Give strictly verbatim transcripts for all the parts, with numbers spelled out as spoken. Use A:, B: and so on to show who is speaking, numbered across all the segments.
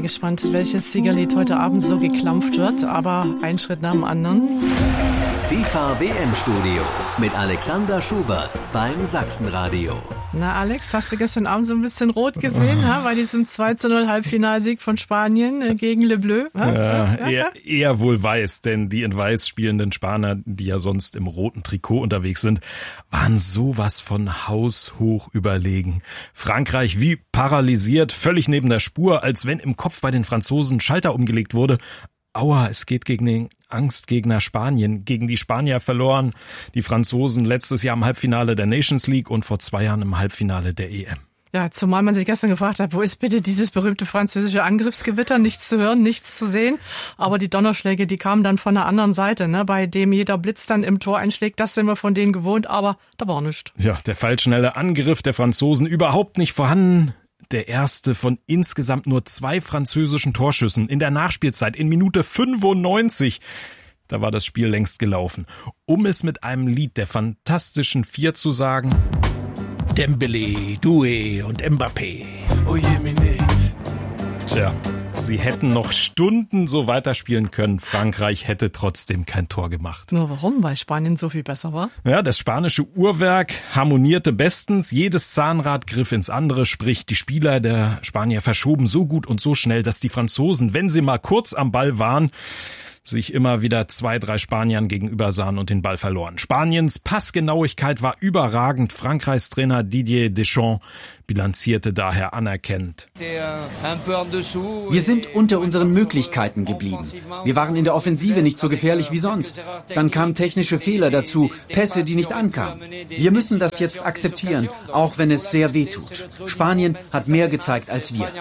A: alle gespannt, welches Siegerlied heute Abend so geklampft wird, aber ein Schritt nach dem anderen.
B: FIFA W M-Studio mit Alexander Schubert beim Sachsenradio.
A: Na Alex, hast du gestern Abend so ein bisschen rot gesehen, oh. ha, bei diesem zwei zu null Halbfinalsieg von Spanien äh, gegen Le Bleu? Ha?
C: Ja, eher, eher wohl weiß, denn die in weiß spielenden Spanier, die ja sonst im roten Trikot unterwegs sind, waren sowas von haushoch überlegen. Frankreich wie paralysiert, völlig neben der Spur, als wenn im Kopf bei den Franzosen Schalter umgelegt wurde. Aua, es geht gegen den Angstgegner Spanien, gegen die Spanier verloren. Die Franzosen letztes Jahr im Halbfinale der Nations League und vor zwei Jahren im Halbfinale der E M.
A: Ja, zumal man sich gestern gefragt hat, wo ist bitte dieses berühmte französische Angriffsgewitter? Nichts zu hören, nichts zu sehen. Aber die Donnerschläge, die kamen dann von der anderen Seite, ne, bei dem jeder Blitz dann im Tor einschlägt. Das sind wir von denen gewohnt, aber da war nichts.
C: Ja, der feilschnelle Angriff der Franzosen überhaupt nicht vorhanden. Der erste von insgesamt nur zwei französischen Torschüssen in der Nachspielzeit in Minute fünfundneunzig. Da war das Spiel längst gelaufen. Um es mit einem Lied der Fantastischen Vier zu sagen:
D: Dembélé, Doué und Mbappé.
E: Oh je, mine.
C: Tja, sie hätten noch Stunden so weiterspielen können. Frankreich hätte trotzdem kein Tor gemacht.
A: Nur warum? Weil Spanien so viel besser war?
C: Ja, das spanische Uhrwerk harmonierte bestens. Jedes Zahnrad griff ins andere, sprich die Spieler der Spanier verschoben so gut und so schnell, dass die Franzosen, wenn sie mal kurz am Ball waren, sich immer wieder zwei, drei Spaniern gegenüber sahen und den Ball verloren. Spaniens Passgenauigkeit war überragend. Frankreichs Trainer Didier Deschamps bilanzierte daher anerkennend:
F: Wir sind unter unseren Möglichkeiten geblieben. Wir waren in der Offensive nicht so gefährlich wie sonst. Dann kamen technische Fehler dazu, Pässe, die nicht ankamen. Wir müssen das jetzt akzeptieren, auch wenn es sehr weh tut. Spanien hat mehr gezeigt als wir.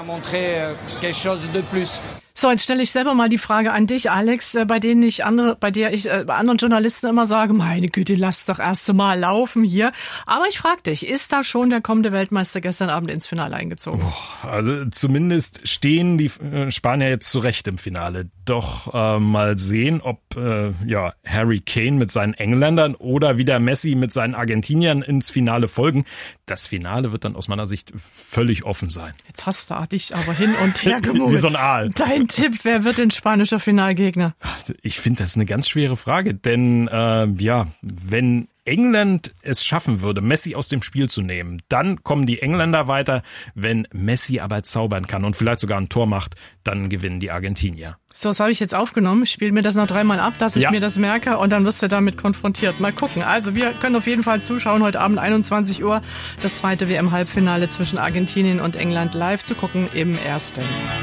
A: So, jetzt stelle ich selber mal die Frage an dich, Alex, bei denen ich andere, bei der ich äh, bei anderen Journalisten immer sage, meine Güte, lass doch erst mal laufen hier. Aber ich frage dich, ist da schon der kommende Weltmeister gestern Abend ins Finale eingezogen?
C: Boah, also zumindest stehen die Spanier jetzt zurecht im Finale. Doch äh, mal sehen, ob äh, ja Harry Kane mit seinen Engländern oder wieder Messi mit seinen Argentiniern ins Finale folgen. Das Finale wird dann aus meiner Sicht völlig offen sein.
A: Jetzt hast du dich aber hin und her gemogelt.
C: Wie so ein Aal.
A: Dein Tipp, wer wird denn spanischer Finalgegner?
C: Ich finde, das ist eine ganz schwere Frage, denn äh, ja, wenn England es schaffen würde, Messi aus dem Spiel zu nehmen, dann kommen die Engländer weiter. Wenn Messi aber zaubern kann und vielleicht sogar ein Tor macht, dann gewinnen die Argentinier.
A: So, das habe ich jetzt aufgenommen. Spiel mir das noch dreimal ab, dass ich
C: ja.
A: mir das merke und dann wirst du damit konfrontiert. Mal gucken. Also wir können auf jeden Fall zuschauen. Heute Abend einundzwanzig Uhr das zweite W M-Halbfinale zwischen Argentinien und England live zu gucken im Ersten.